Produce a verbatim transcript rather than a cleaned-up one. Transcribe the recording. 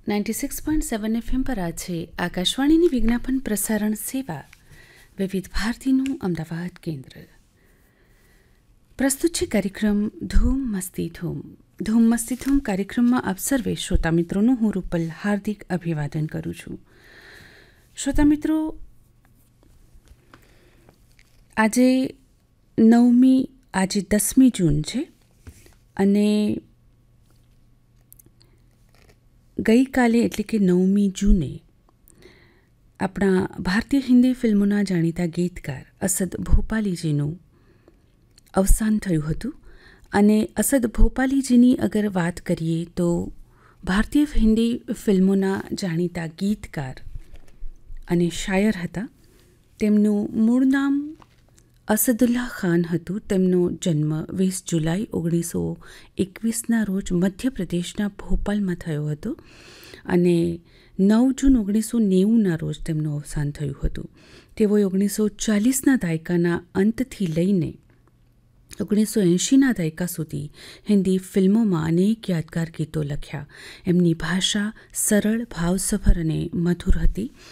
Ninety six point seven F M પર આ છે આકાશવાણીની વિજ્ઞાપન પ્રસારણ સેવા વિવિધ ભારતીનું અમદાવાદ કેન્દ્ર. પ્રસ્તુત છે કાર્યક્રમ ધૂમ મસ્તી ધૂમ. ધૂમ મસ્તી ધૂમ કાર્યક્રમમાં આપ સર્વે શ્રોતા મિત્રોનું હું રૂપલ હાર્દિક અભિવાદન કરું છું. શ્રોતા મિત્રો, આજે નવમી આજે દસમી જૂન છે અને ગઈકાલે એટલે કે નવમી જૂને આપણા ભારતીય હિન્દી ફિલ્મોના જાણીતા ગીતકાર અસદ ભોપાલીજીનું અવસાન થયું હતું. અને અસદ ભોપાલીજીની અગર વાત કરીએ તો ભારતીય હિન્દી ફિલ્મોના જાણીતા ગીતકાર અને શાયર હતા. તેમનું મૂળ નામ અસદુલ્લા ખાન હતું. તેમનો જન્મ વીસ જુલાઈ ઓગણીસો એકવીસના રોજ મધ્યપ્રદેશના ભોપાલમાં થયો હતો અને નવ જૂન ઓગણીસો નેવુંના રોજ તેમનું અવસાન થયું હતું. તેઓએ ઓગણીસો ચાલીસના દાયકાના અંતથી લઈને ઓગણીસો એંશીના દાયકા સુધી હિન્દી ફિલ્મોમાં અનેક યાદગાર ગીતો લખ્યા. એમની ભાષા સરળ, ભાવસભર અને મધુર હતી